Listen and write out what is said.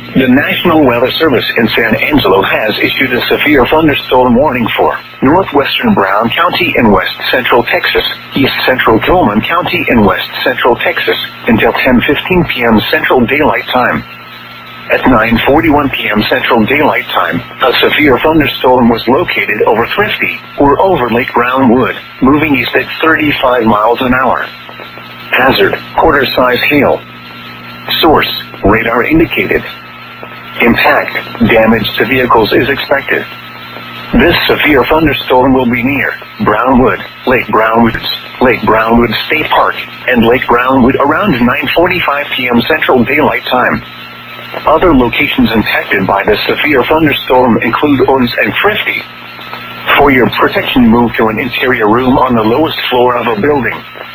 The National Weather Service in San Angelo has issued a severe thunderstorm warning for northwestern Brown County and west central Texas, east central Gilman County and west central Texas until 10:15 p.m. Central Daylight Time. At 9:41 p.m. Central Daylight Time, a severe thunderstorm was located over Thrifty or over Lake Brownwood, moving east at 35 miles an hour. Hazard, quarter-size hail. Source, radar indicated. Impact, damage to vehicles is expected. This severe thunderstorm will be near Brownwood, Lake Brownwood State Park, and Lake Brownwood around 9:45 p.m. Central Daylight Time. Other locations impacted by this severe thunderstorm include Owens and Thrifty. For your protection, move to an interior room on the lowest floor of a building.